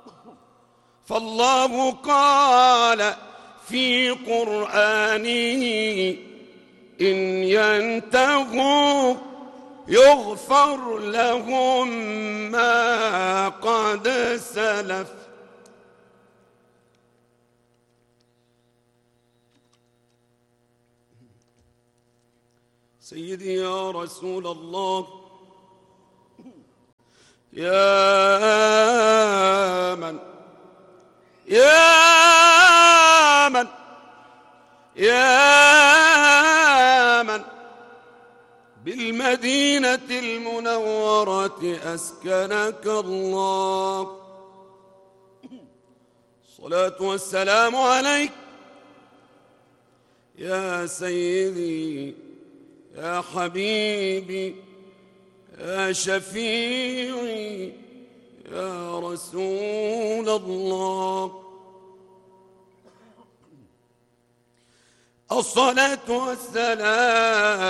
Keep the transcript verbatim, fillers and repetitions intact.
فالله قال في قرآنه إن ينتهوا يغفر لهم ما قد سلف. سيدي يا رسول الله، يا من يا من يا من بالمدينة المنورة أسكنك الله، الصلاة والسلام عليك يا سيدي يا حبيبي يا شفيعي يا رسول الله. الصلاة والسلام